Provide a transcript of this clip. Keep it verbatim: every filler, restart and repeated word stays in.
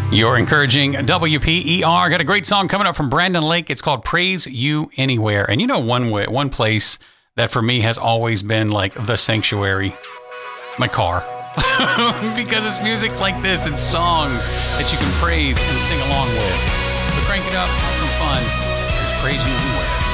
You're encouraging W P E R. Got a great song coming up from Brandon Lake. It's called Praise You Anywhere. And you know one way, one place that for me has always been like the sanctuary? My car. Because it's music like this and songs that you can praise and sing along with. So crank it up, have some fun. Just praise you anywhere.